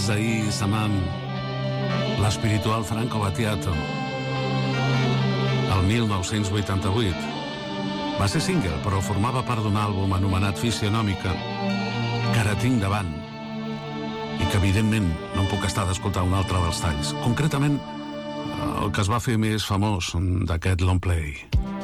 d'ahir, Saman, l'espiritual Franco Battiato, el 1988. Va ser single, però formava part d'un àlbum anomenat Fisionòmica, que ara tinc davant, i que evidentment no em puc estar d'escoltar un altre dels talls. Concretament, el que es va fer més famós d'aquest long play.